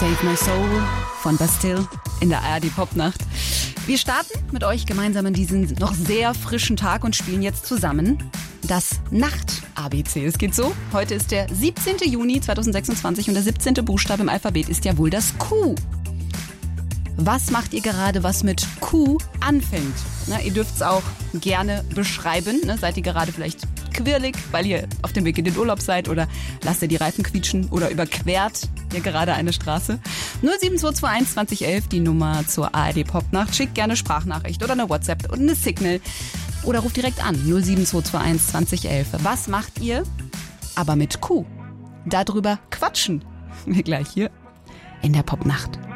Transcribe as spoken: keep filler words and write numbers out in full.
Save My Soul von Bastille in der A R D Popnacht. Wir starten mit euch gemeinsam in diesen noch sehr frischen Tag und spielen jetzt zusammen das Nacht-A B C. Es geht so, heute ist der siebzehnten Juni zweitausendsechsundzwanzig und der siebzehnte Buchstabe im Alphabet ist ja wohl das Q. Was macht ihr gerade, was mit Q anfängt? Na, ihr dürft es auch gerne beschreiben. Ne? Seid ihr gerade vielleicht quirlig, weil ihr auf dem Weg in den Urlaub seid, oder lasst ihr die Reifen quietschen oder überquert ihr gerade eine Straße? null sieben zwei zwei eins zwanzig elf, die Nummer zur A R D Popnacht. Schickt gerne Sprachnachricht oder eine WhatsApp oder eine Signal oder ruft direkt an null sieben zwei zwei eins zwanzig elf. Was macht ihr, aber mit Q? Darüber quatschen wir gleich hier in der Popnacht.